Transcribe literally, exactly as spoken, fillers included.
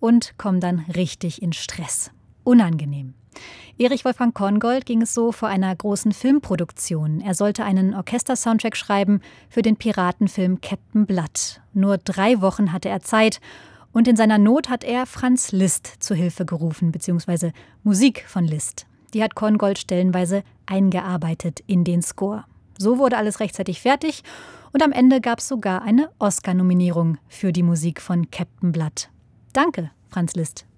und kommen dann richtig in Stress. Unangenehm. Erich Wolfgang Korngold ging es so vor einer großen Filmproduktion. Er sollte einen Orchestersoundtrack schreiben für den Piratenfilm Captain Blood. Nur drei Wochen hatte er Zeit und in seiner Not hat er Franz Liszt zu Hilfe gerufen, beziehungsweise Musik von Liszt. Die hat Korngold stellenweise eingearbeitet in den Score. So wurde alles rechtzeitig fertig und am Ende gab es sogar eine Oscar-Nominierung für die Musik von Captain Blood. Danke, Franz Liszt.